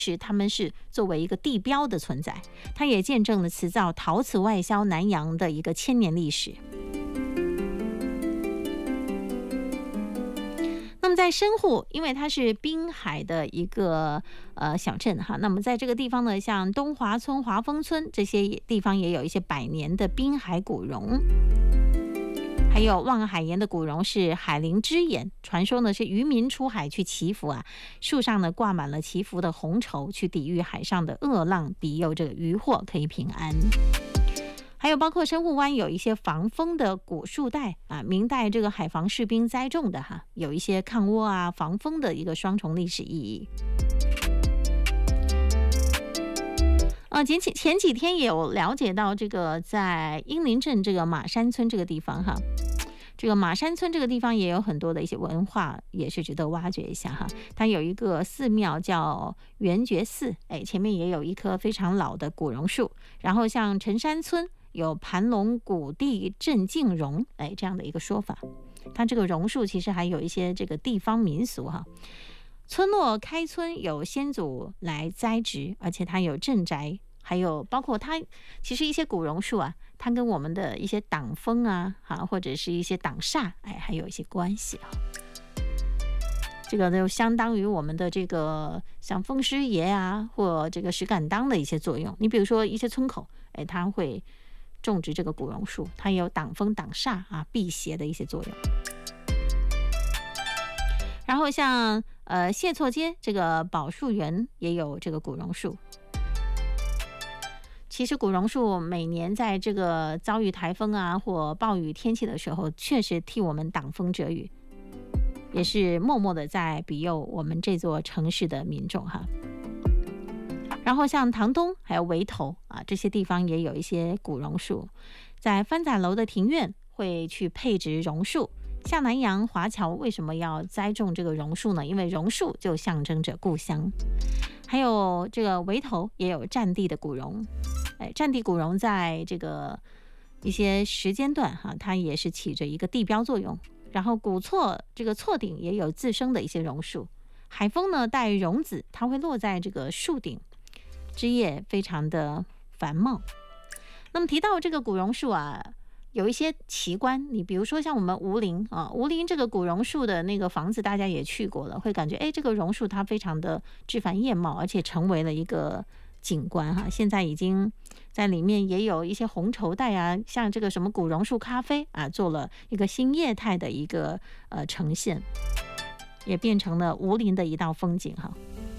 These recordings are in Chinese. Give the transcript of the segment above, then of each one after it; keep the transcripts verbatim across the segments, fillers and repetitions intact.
是他们是作为一个地标的存在，它也见证了瓷造陶瓷外销南洋的一个千年历史。那么在深沪，因为它是滨海的一个呃小镇哈，那么在这个地方呢，像东华村、华丰村这些地方也有一些百年的滨海古榕。还有望海岩的古榕是海陵之眼，传说呢是渔民出海去祈福啊，树上呢挂满了祈福的红绸，去抵御海上的恶浪，庇佑这个渔获可以平安。还有包括深沪湾有一些防风的古树带啊，明代这个海防士兵栽种的哈，有一些抗倭啊、防风的一个双重历史意义。啊，前几前几天也有了解到，这个在英林镇这个马山村这个地方哈，这个马山村这个地方也有很多的一些文化，也是值得挖掘一下哈。它有一个寺庙叫圆觉寺，哎，前面也有一棵非常老的古榕树。然后像陈山村有盘龙古地镇静榕，哎，这样的一个说法。它这个榕树其实还有一些这个地方民俗哈。村落开村有先祖来栽植，而且它有镇宅，还有包括它其实一些古榕树啊，它跟我们的一些挡风啊，啊或者是一些挡煞，哎，还有一些关系啊。这个就相当于我们的这个像风师爷啊，或这个石敢当的一些作用。你比如说一些村口，哎，它会种植这个古榕树，它也有挡风挡煞啊、辟邪的一些作用。然后像呃谢厝街这个宝树园也有这个古榕树。其实古榕树每年在这个遭遇台风啊或暴雨天气的时候，确实替我们挡风遮雨，也是默默的在庇佑我们这座城市的民众哈。然后像塘东还有围头啊这些地方也有一些古榕树，在番仔楼的庭院会去配植榕树。下南洋华侨为什么要栽种这个榕树呢？因为榕树就象征着故乡。还有这个围头也有战地的古榕，哎，战地古榕在这个一些时间段哈，它也是起着一个地标作用。然后古厝这个厝顶也有自生的一些榕树，海风呢带榕子，它会落在这个树顶，枝叶非常的繁茂。那么提到这个古榕树啊，有一些奇观，你比如说像我们吴林啊，吴林这个古榕树的那个房子，大家也去过了，会感觉哎，这个榕树它非常的枝繁叶茂，而且成为了一个景观哈。现在已经在里面也有一些红绸带啊，像这个什么古榕树咖啡啊，做了一个新业态的一个呃呈现，也变成了吴林的一道风景哈。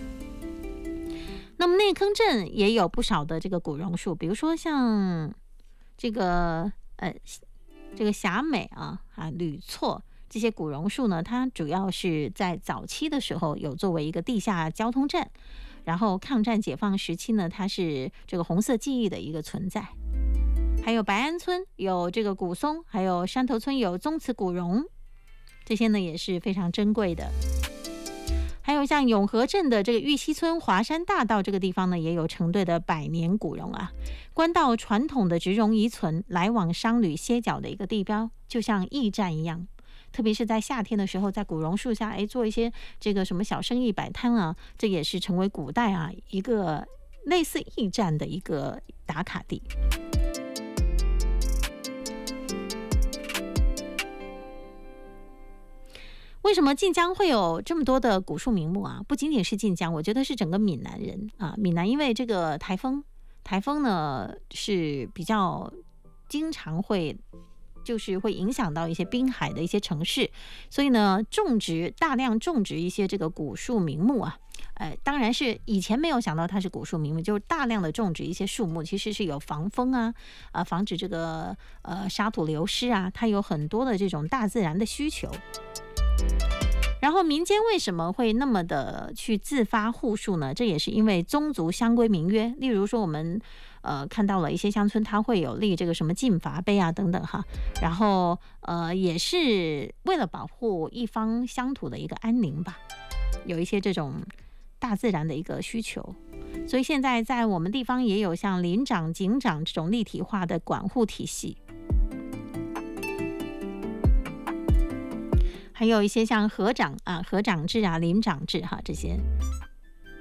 那么内坑镇也有不少的这个古榕树，比如说像这个。呃，这个霞美啊、啊吕厝这些古榕树呢，它主要是在早期的时候有作为一个地下交通站，然后抗战解放时期呢，它是这个红色记忆的一个存在。还有白安村有这个古松，还有山头村有宗祠古榕，这些呢也是非常珍贵的。还有像永和镇的这个玉溪村华山大道这个地方呢，也有成对的百年古榕啊。官道传统的植榕遗存，来往商旅歇脚的一个地标，就像驿站一样。特别是在夏天的时候，在古榕树下，哎，做一些这个什么小生意摆摊啊，这也是成为古代啊一个类似驿站的一个打卡地。为什么晋江会有这么多的古树名木啊？不仅仅是晋江，我觉得是整个闽南人啊。闽南因为这个台风，台风呢是比较经常会，就是会影响到一些滨海的一些城市，所以呢，种植大量种植一些这个古树名木啊。呃，当然是以前没有想到它是古树名木，就是大量的种植一些树木，其实是有防风啊，啊，防止这个呃沙土流失啊，它有很多的这种大自然的需求。然后民间为什么会那么的去自发护树呢？这也是因为宗族相规民约，例如说我们呃看到了一些乡村，它会有立这个什么禁伐碑啊等等哈，然后呃也是为了保护一方乡土的一个安宁吧，有一些这种大自然的一个需求，所以现在在我们地方也有像林长、警长这种立体化的管护体系。还有一些像河长啊、河长制啊、林长制哈这些，